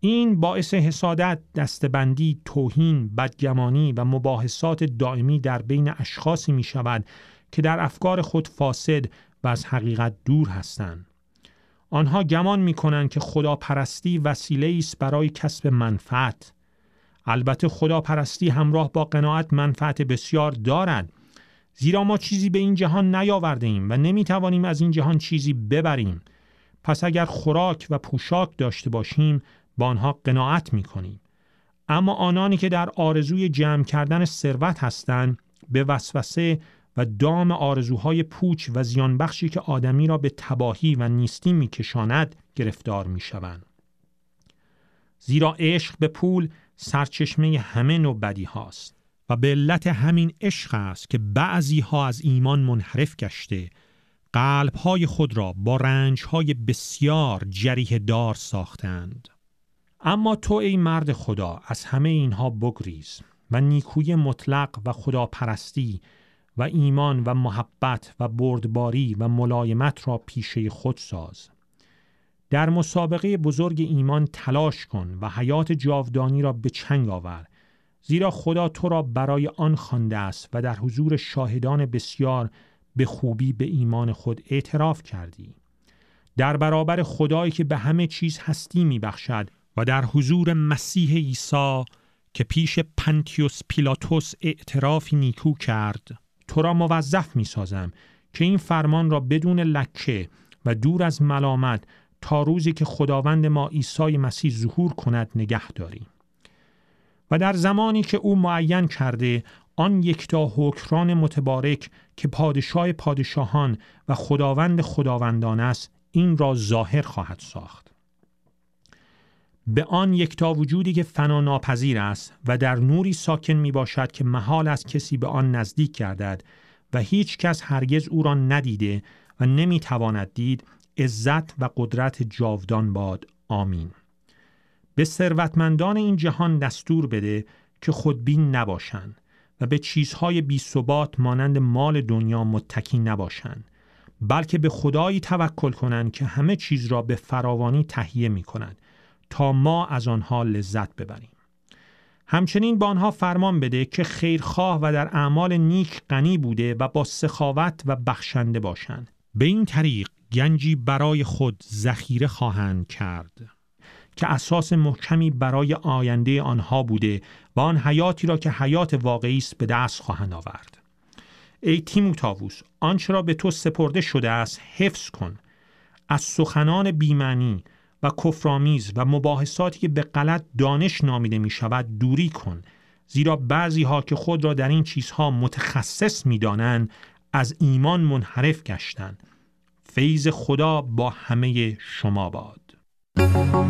این باعث حسادت، دستبندی، توهین، بدگمانی و مباحثات دائمی در بین اشخاصی می شود که در افکار خود فاسد و از حقیقت دور هستند. آنها گمان می کنند که خداپرستی وسیله است برای کسب منفعت. البته خداپرستی همراه با قناعت منفعت بسیار دارد، زیرا ما چیزی به این جهان نیاورده ایم و نمی توانیم از این جهان چیزی ببریم. پس اگر خوراک و پوشاک داشته باشیم با آنها قناعت می کنیم. اما آنانی که در آرزوی جمع کردن ثروت هستند به وسوسه و دام آرزوهای پوچ و زیانبخشی که آدمی را به تباهی و نیستی می کشاند گرفتار می شوند. زیرا عشق به پول سرچشمه همه نوع بدی هاست و به علت همین عشق است که بعضی ها از ایمان منحرف گشته قلب های خود را با رنج های بسیار جریح دار ساختند. اما تو ای مرد خدا از همه اینها بگریز و نیکویی مطلق و خداپرستی و ایمان و محبت و بردباری و ملایمت را پیشه خود ساز. در مسابقه بزرگ ایمان تلاش کن و حیات جاودانی را به چنگ آور، زیرا خدا تو را برای آن خوانده است و در حضور شاهدان بسیار به خوبی به ایمان خود اعتراف کردی. در برابر خدایی که به همه چیز هستی می بخشد و در حضور مسیح عیسی که پیش پنتیوس پیلاتوس اعترافی نیکو کرد، تو را موظف می سازم که این فرمان را بدون لکه و دور از ملامت تا روزی که خداوند ما عیسی مسیح ظهور کند نگه داری. و در زمانی که او معین کرده آن یکتا حکمران متبارک که پادشاه پادشاهان و خداوند خداوندان است این را ظاهر خواهد ساخت. به آن یکتا وجودی که فنا ناپذیر است و در نوری ساکن می باشد که محال است کسی به آن نزدیک گردد و هیچ کس هرگز او را ندیده و نمی تواند دید، عزت و قدرت جاودان باد. آمین. به ثروتمندان این جهان دستور بده که خودبین نباشند و به چیزهای بی ثبات مانند مال دنیا متکی نباشند، بلکه به خدایی توکل کنند که همه چیز را به فراوانی تهیه می کند تا ما از آنها لذت ببریم. همچنین با آنها فرمان بده که خیرخواه و در اعمال نیک غنی بوده و با سخاوت و بخشنده باشند. به این طریق گنجی برای خود ذخیره خواهند کرد که اساس محکمی برای آینده آنها بوده و آن حیاتی را که حیات واقعی است به دست خواهند آورد. ای تیموتائوس، آنچه را به تو سپرده شده است حفظ کن. از سخنان بی‌معنی و کفرآمیز و مباحثاتی که به غلط دانش نامیده می شود دوری کن، زیرا بعضی ها که خود را در این چیزها متخصص می دانند از ایمان منحرف گشتند. فیض خدا با همه شما باد.